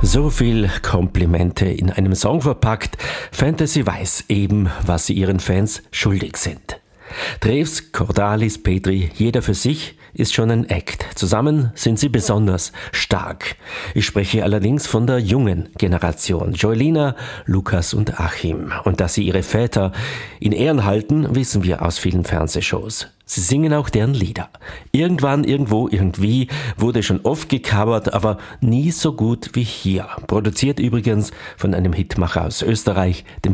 So viel Komplimente in einem Song verpackt. Fantasy weiß eben, was sie ihren Fans schuldig sind. Drews, Cordalis, Petri, jeder für sich ist schon ein Act. Zusammen sind sie besonders stark. Ich spreche allerdings von der jungen Generation. Joelina, Lukas und Achim. Und dass sie ihre Väter in Ehren halten, wissen wir aus vielen Fernsehshows. Sie singen auch deren Lieder. Irgendwann, irgendwo, irgendwie wurde schon oft gecovert, aber nie so gut wie hier. Produziert übrigens von einem Hitmacher aus Österreich, dem